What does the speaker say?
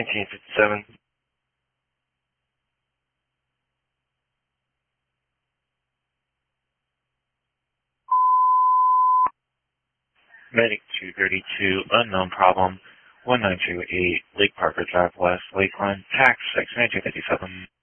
1957. Medic 232, unknown problem, 1928, Lake Parker Drive West, Lakeland, tax 1957.